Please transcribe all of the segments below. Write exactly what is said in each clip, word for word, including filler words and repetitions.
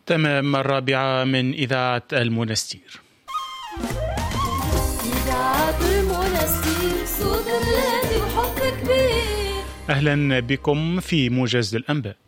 تمام الرابعة من إذاعة المنستير. إذاعة المنستير صوت بلادي وحب كبير. أهلا بكم في موجز الأنباء.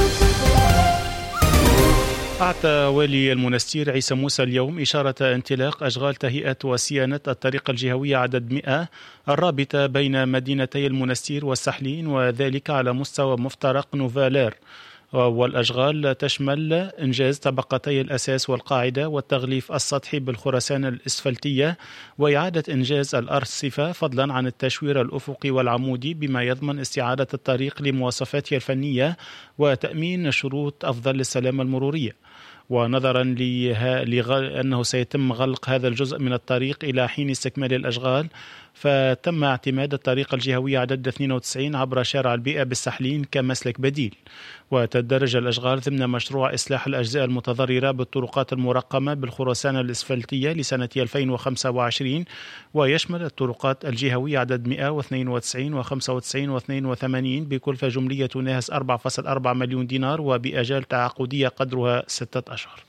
أعطى والي المنستير عيسى موسى اليوم إشارة انطلاق أشغال تهيئة وصيانة الطريق الجهوية عدد مئة الرابطة بين مدينتي المنستير والسحلين، وذلك على مستوى مفترق نوفالير. والأشغال تشمل إنجاز طبقتي الأساس والقاعدة والتغليف السطحي بالخرسانة الإسفلتية وإعادة إنجاز الأرصفة، فضلا عن التشوير الأفقي والعمودي بما يضمن استعادة الطريق لمواصفاته الفنية وتأمين شروط أفضل للسلامة المرورية. ونظرا لأنه سيتم غلق هذا الجزء من الطريق إلى حين استكمال الأشغال، فتم اعتماد الطريق الجهوية عدد اثنين وتسعين عبر شارع البيئة بالسحلين كمسلك بديل. وتدرج الأشغال ضمن مشروع إصلاح الأجزاء المتضررة بالطرقات المرقمة بالخرسانة الإسفلتية لسنة ألفين وخمسة وعشرين، ويشمل الطرقات الجهوية عدد مئة واثنين وتسعين وخمسة وتسعين واثنين وثمانين بكلفة جملية تناهز أربعة فاصلة أربعة مليون دينار وبأجال تعاقدية قدرها ستة أشهر.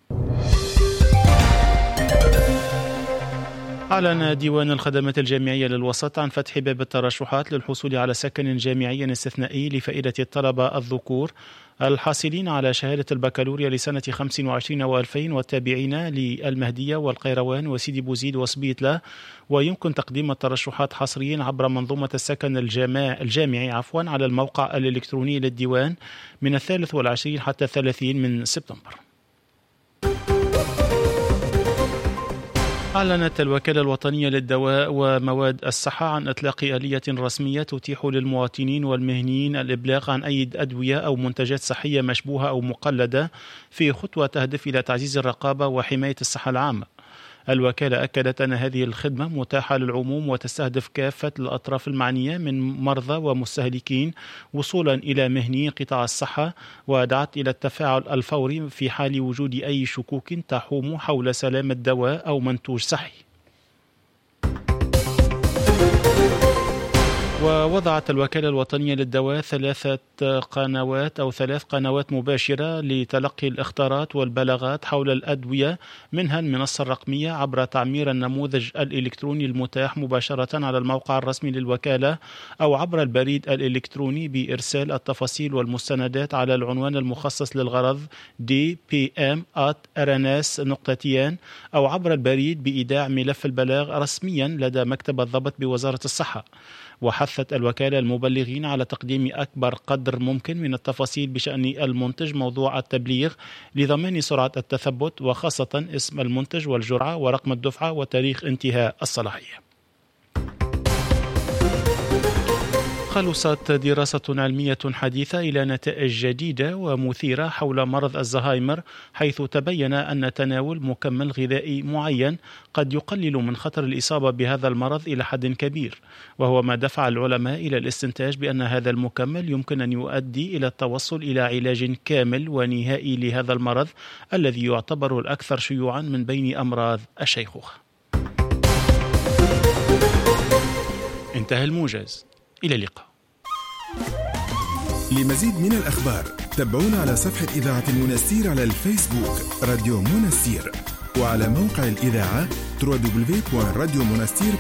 أعلن ديوان الخدمات الجامعية للوسط عن فتح باب الترشحات للحصول على سكن جامعي استثنائي لفائدة الطلبة الذكور الحاصلين على شهادة البكالوريا لسنة خمسة وعشرين وألفين والتابعين للمهدية والقيروان وسيدي بوزيد وسبيطلة. ويمكن تقديم الترشحات حصريا عبر منظومة السكن الجامعي, الجامعي عفوا على الموقع الإلكتروني للديوان من الثالث والعشرين حتى الثلاثين من سبتمبر. أعلنت الوكالة الوطنية للدواء ومواد الصحة عن إطلاق آلية رسمية تتيح للمواطنين والمهنيين الإبلاغ عن أي أدوية أو منتجات صحية مشبوهة أو مقلدة في خطوة تهدف إلى تعزيز الرقابة وحماية الصحة العامة. الوكالة أكدت أن هذه الخدمة متاحة للعموم وتستهدف كافة الأطراف المعنية من مرضى ومستهلكين وصولا إلى مهني قطاع الصحة، ودعت إلى التفاعل الفوري في حال وجود أي شكوك تحوم حول سلامة دواء أو منتوج صحي. ووضعت الوكالة الوطنية للدواء ثلاثة قنوات أو ثلاث قنوات مباشرة لتلقي الإخطارات والبلاغات حول الأدوية، منها المنصة الرقمية عبر تعمير النموذج الإلكتروني المتاح مباشرة على الموقع الرسمي للوكالة، أو عبر البريد الإلكتروني بإرسال التفاصيل والمستندات على العنوان المخصص للغرض دي بي إم آت أراناس نقطة تي إن، أو عبر البريد بإيداع ملف البلاغ رسميا لدى مكتب الضبط بوزارة الصحة. وحثت الوكالة المبلغين على تقديم أكبر قدر ممكن من التفاصيل بشأن المنتج موضوع التبليغ لضمان سرعة التثبت، وخاصة اسم المنتج والجرعة ورقم الدفعة وتاريخ انتهاء الصلاحية. خلصت دراسة علمية حديثة إلى نتائج جديدة ومثيرة حول مرض الزهايمر، حيث تبين أن تناول مكمل غذائي معين قد يقلل من خطر الإصابة بهذا المرض إلى حد كبير، وهو ما دفع العلماء إلى الاستنتاج بأن هذا المكمل يمكن أن يؤدي إلى التوصل إلى علاج كامل ونهائي لهذا المرض الذي يعتبر الأكثر شيوعا من بين أمراض الشيخوخة. انتهى الموجز، إلى اللقاء. لمزيد من الأخبار تابعونا على صفحة إذاعة المنستير على الفيسبوك راديو منستير، وعلى موقع الإذاعة دبليو دبليو دبليو دوت راديو منستير